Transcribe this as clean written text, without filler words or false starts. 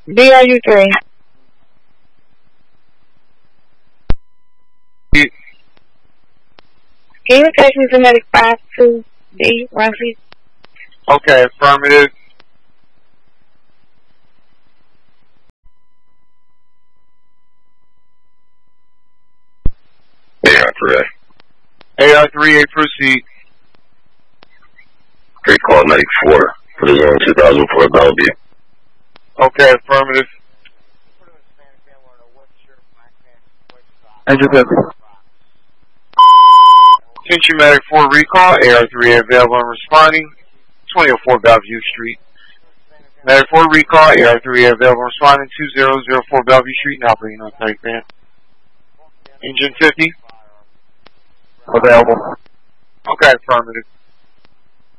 BRU3. Can you catch me to medic 52D, run please? Okay, affirmative. AR3A. AR3A, proceed. Recall medic 4 for the zone 2004 Bellevue. Okay, affirmative. Engine 50. Attention medic 4 recall, AR3A available and responding, 2004 Bellevue Street. Medic 4 recall, AR3A available and responding, 2004 Bellevue Street, now bringing on medic van. Engine 50. Available. Okay, affirmative.